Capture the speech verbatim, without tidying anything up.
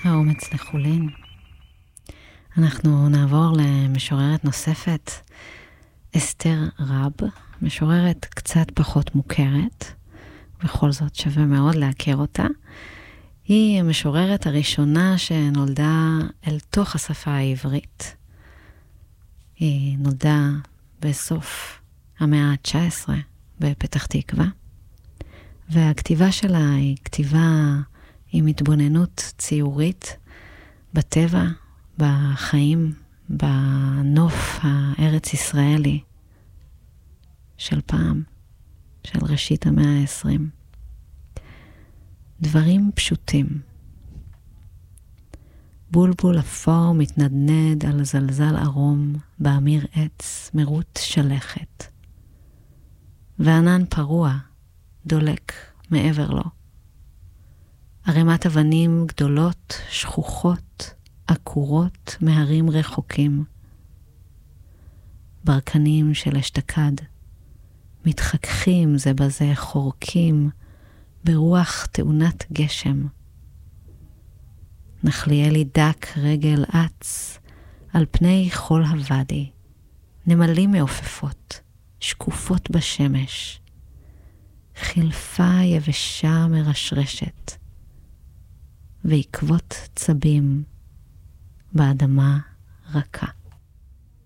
האומץ לחולין. אנחנו נעבור למשוררת נוספת, אסתר רב, משוררת קצת פחות מוכרת, בכל זאת שווה מאוד להכיר אותה. היא המשוררת הראשונה שנולדה אל תוך השפה העברית. היא נולדה בסוף המאה ה-תשע עשרה בפתח תקווה, והכתיבה שלה היא כתיבה עם התבוננות ציורית בטבע, בחיים, בנוף הארץ ישראלי של פעם, של ראשית המאה ה-עשרים. דברים פשוטים. בולבול אפור מתנדנד על זלזל ארום באמיר עץ מרות שלכת, וענן פרוע דולק מעבר לו. ערימת אבנים גדולות, שכוחות, עקורות מהרים רחוקים. ברקנים של אשתקד מתחככים זה בזה, חורקים ברוח תאונת גשם. נחליאלי דק רגל אץ על פני חול הוואדי, נמלים מעופפות, שקופות בשמש, חילפה יבשה מרשרשת, ועקבות צבים באדמה רכה.